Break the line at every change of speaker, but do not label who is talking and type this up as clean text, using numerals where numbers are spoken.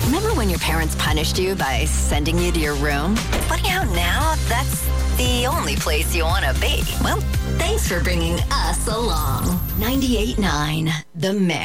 Remember when your parents punished you by sending you to your room? Funny how now that's the only place you want to be. Well, thanks for bringing us along. 98.9 The Mix.